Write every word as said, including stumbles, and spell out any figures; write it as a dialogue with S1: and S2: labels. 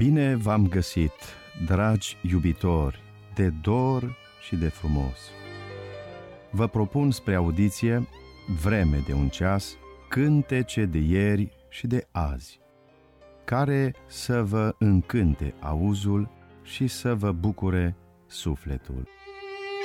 S1: Bine v-am găsit, dragi iubitori, de dor și de frumos. Vă propun spre audiție, vreme de un ceas, cântece de ieri și de azi, care să vă încânte auzul și să vă bucure sufletul.